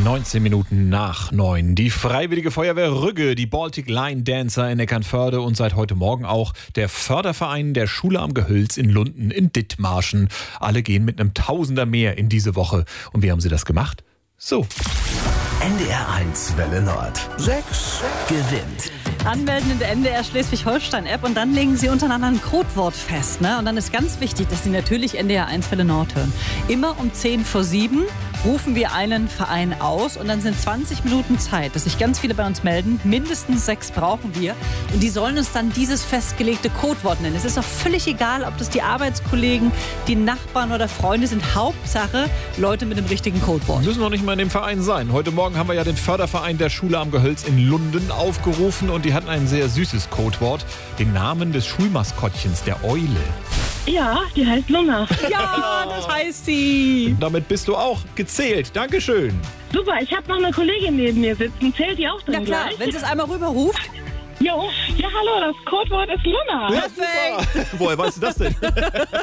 19 Minuten nach 9. Die Freiwillige Feuerwehr Rügge, die Baltic Line Dancer in Eckernförde und seit heute Morgen auch der Förderverein der Schule am Gehölz in Lunden in Dithmarschen. Alle gehen mit einem Tausender mehr in diese Woche. Und wie haben sie das gemacht? So. NDR1 Welle Nord. 6 gewinnt. Anmelden in der NDR Schleswig-Holstein-App und dann legen Sie untereinander ein Codewort fest. Ne? Und dann ist ganz wichtig, dass Sie natürlich NDR1 Welle Nord hören. Immer um 6:50 rufen wir einen Verein aus und dann sind 20 Minuten Zeit, dass sich ganz viele bei uns melden. Mindestens 6 brauchen wir. Und die sollen uns dann dieses festgelegte Codewort nennen. Es ist auch völlig egal, ob das die Arbeitskollegen, die Nachbarn oder Freunde sind. Hauptsache Leute mit dem richtigen Codewort. Müssen noch nicht mal in dem Verein sein. Heute Morgen haben wir ja den Förderverein der Schule am Gehölz in Lunden aufgerufen und die hatten ein sehr süßes Codewort. Den Namen des Schulmaskottchens, der Eule. Ja, die heißt Luna. Ja, das heißt sie. Damit bist du auch gezählt. Dankeschön. Super, ich habe noch eine Kollegin neben mir sitzen. Zählt die auch drin Ja klar, gleich? wenn sie es einmal rüberruft. Jo, ja hallo, das Codewort ist Luna. Ja, super. Woher weißt du das denn? Wie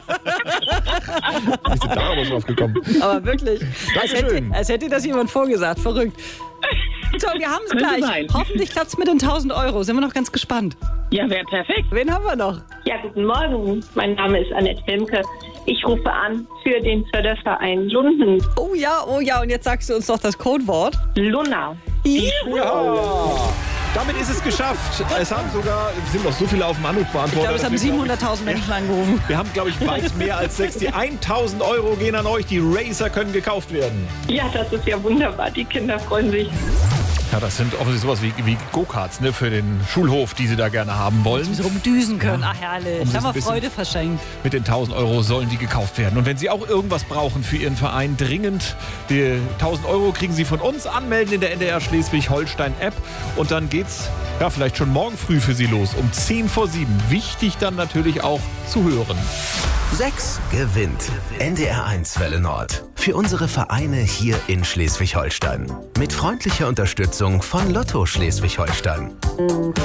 sind da aber drauf gekommen? Aber wirklich, Dankeschön. als hätte das jemand vorgesagt. Verrückt. So, wir haben es Könnte gleich. sein. Hoffentlich klappt es mit den 1.000 Euro. Sind wir noch ganz gespannt. Ja, wäre perfekt. Wen haben wir noch? Ja, guten Morgen. Mein Name ist Annette Wilmke. Ich rufe an für den Förderverein Lunden. Oh ja. Und jetzt sagst du uns doch das Codewort. Luna. Ja. Damit ist es geschafft. Es sind noch so viele auf dem Anrufbeantworter. Ich glaube, es haben 700.000 Menschen angerufen. Wir haben, glaube ich, weit mehr als 6. Die 1.000 Euro gehen an euch. Die Racer können gekauft werden. Ja, das ist ja wunderbar. Die Kinder freuen sich. Ja, das sind offensichtlich sowas wie Go-Karts, ne, für den Schulhof, die sie da gerne haben wollen. Dass wir so rumdüsen können. Ach, herrlich. Um sich Haben ein wir bisschen- Freude verschenkt. Mit den 1.000 Euro sollen die gekauft werden. Und wenn Sie auch irgendwas brauchen für Ihren Verein, dringend, die 1.000 Euro kriegen Sie von uns. Anmelden in der NDR Schleswig-Holstein-App. Und dann geht's ja vielleicht schon morgen früh für Sie los, um 6:50. Wichtig dann natürlich auch zu hören. 6 gewinnt. NDR1 Welle Nord. Für unsere Vereine hier in Schleswig-Holstein. Mit freundlicher Unterstützung von Lotto Schleswig-Holstein.